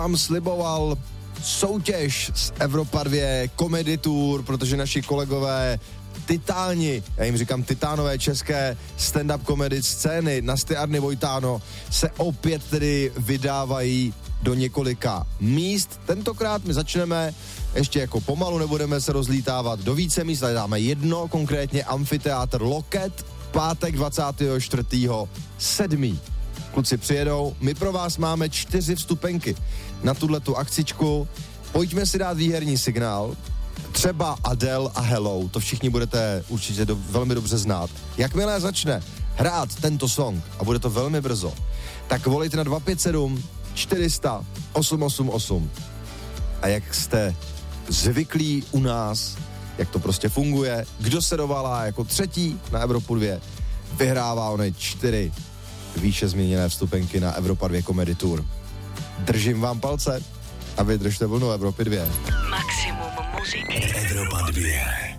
vám sliboval soutěž z Evropa 2 Comedy Tour, protože naši kolegové titáni, já jim říkám titánové české stand-up comedy scény na Stiarny Vojtáno se opět tedy vydávají do několika míst. Tentokrát my začneme ještě jako pomalu, nebudeme se rozlítávat do více míst, ale dáme jedno, konkrétně amfiteátr Loket, pátek 24.7. Kluci přijedou, my pro vás máme 4 vstupenky na tuhletu akcičku. Pojďme si dát výherní signál, třeba Adele a Hello, to všichni budete určitě velmi dobře znát. Jakmile začne hrát tento song, a bude to velmi brzo, tak volejte na 257 400 888. A jak jste zvyklí u nás, jak to prostě funguje, kdo se dovalá jako třetí na Evropu 2, vyhrává ony 4 výše změněné vstupenky na Evropa 2 Comedy Tour. Držím vám palce a vy držte vlnu Evropy 2. Maximum muziky. Evropa 2.